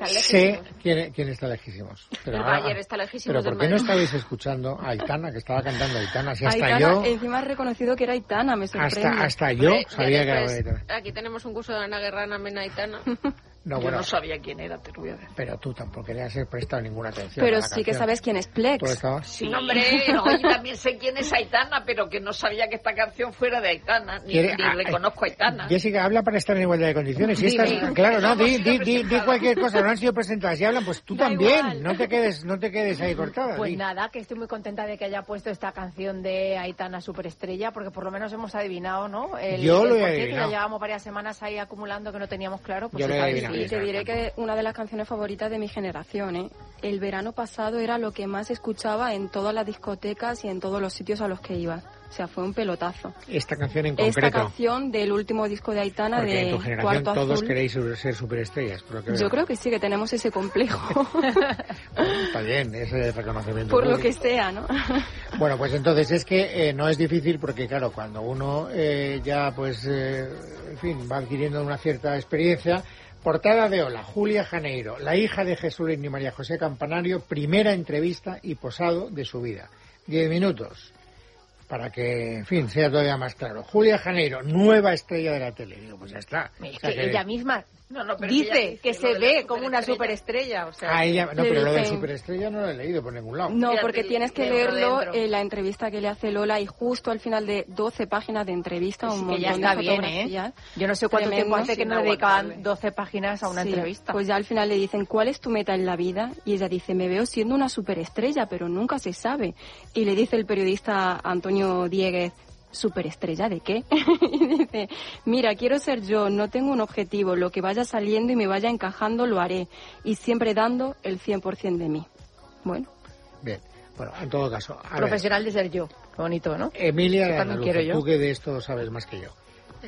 Están lejísimos. Sé quién está lejísimos. Pero el Bayern está lejísimos. Pero ¿por qué no estabais escuchando a Aitana, que estaba cantando Aitana? Si hasta Aitana, yo... encima has reconocido que era Aitana, me sorprende. Hasta yo sabía que era Aitana. Aquí tenemos un curso de Ana Guerrana, Mena Aitana. No, yo no sabía quién era, te lo voy a decir. Pero tú tampoco querías haber prestado ninguna atención. Pero a la sí canción. que sabes quién es Plex. Sí, hombre, no, y también sé quién es Aitana, pero que no sabía que esta canción fuera de Aitana, ni reconozco a Aitana. Jessica, habla para estar en igualdad de condiciones. Si estás, claro, no, di cualquier cosa, no han sido presentadas y hablan, pues tú también. Igual. No te quedes ahí cortada. Pues nada, que estoy muy contenta de que haya puesto esta canción de Aitana Superestrella, porque por lo menos hemos adivinado, ¿no? Yo lo he porqué, adivinado. que ya llevamos varias semanas ahí acumulando que no teníamos claro. Pues Yo lo he adivinado. Sí, te diré que una de las canciones favoritas de mi generación, ¿eh? El verano pasado era lo que más escuchaba en todas las discotecas y en todos los sitios a los que iba. O sea, fue un pelotazo. Esta canción en concreto. Esta canción del último disco de Aitana, porque de en tu generación Cuarto todos Azul. queréis ser superestrellas. Por lo que Yo creo que sí, que tenemos ese complejo. Bueno, está bien, ese reconocimiento Por público. lo que sea, ¿no? Bueno, pues entonces es que no es difícil porque, claro, cuando uno ya, pues, en fin, va adquiriendo una cierta experiencia. Portada de Hola, Julia Janeiro, la hija de Jesulín y María José Campanario, primera entrevista y posado de su vida. 10 minutos, para que, en fin, sea todavía más claro. Julia Janeiro, nueva estrella de la tele. Digo, pues ya está. Es o sea, que ella misma pero dice que se ve como una superestrella. superestrella. O sea, ella, no, le pero lo de dicen- superestrella no lo he leído por ningún lado. No, Fíjate, porque tienes que dentro, leerlo dentro. en la entrevista que le hace Lola y justo al final de 12 páginas de entrevista, un que montón ya está de bien, fotografías. Yo no sé cuánto Tremendo. tiempo hace que no Sin dedicaban aguantable. 12 páginas a una Sí, entrevista. Pues ya al final le dicen, ¿cuál es tu meta en la vida? Y ella dice, me veo siendo una superestrella, pero nunca se sabe. Y le dice el periodista Antonio Dieguez, ¿superestrella de qué? Y dice, mira, quiero ser yo, no tengo un objetivo, lo que vaya saliendo y me vaya encajando lo haré. Y siempre dando el 100% de mí. Bueno. Bien, bueno, en todo caso. A ver, Profesional de ser yo. Qué bonito, ¿no? Emilia Eso de también Andalucía, quiero yo. tú que de esto sabes más que yo.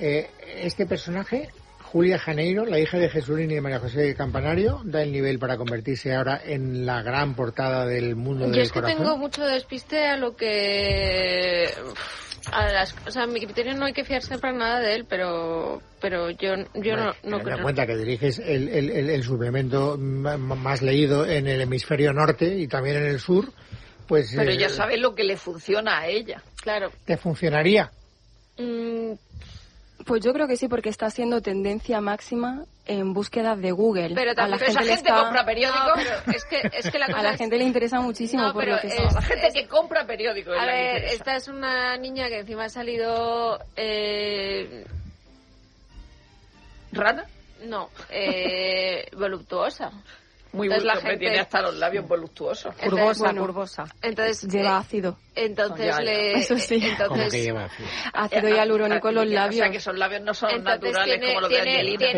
Este personaje, Julia Janeiro, la hija de Jesulín y de María José Campanario, da el nivel para convertirse ahora en la gran portada del mundo del Yo es que corazón. tengo mucho despiste a lo que... o sea, a mi criterio no hay que fiarse para nada de él, pero yo Bueno, no ten creo. en cuenta que diriges el suplemento más leído en el hemisferio norte y también en el sur, pues... Pero ya sabes lo que le funciona a ella. Claro. ¿Te funcionaría? Pues yo creo que sí, porque está siendo tendencia máxima en búsquedas de Google. Pero a también la esa gente le gente está- compra periódicos. No, pero es que la cosa A la es- gente le interesa muchísimo No, por pero lo que es- La gente que compra periódicos. A es la que ver, interesa. esta es una niña que encima ha salido... ¿Rana? No, voluptuosa. Muy Entonces bueno, la gente- tiene hasta los labios voluptuosos. Curvosa, bueno, curvosa. Entonces lleva ácido. entonces Ya, ya. le... Eso sí. Como que Entonces, lleva así. Ácido hialurónico en los O sea labios. que esos labios no son Entonces naturales tiene- como los de tiene- Angelina.